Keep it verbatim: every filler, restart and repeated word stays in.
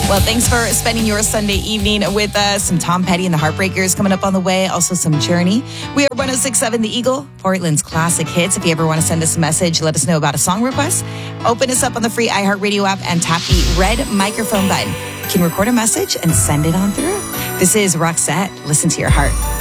Well, thanks for spending your Sunday evening with us. Some Tom Petty and the Heartbreakers coming up on the way. Also some Journey. We are one oh six point seven The Eagle, Portland's classic hits. If you ever want to send us a message, let us know about a song request. Open us up on the free iHeartRadio app and tap the red microphone button. You can record a message and send it on through. This is Roxette. Listen to your heart.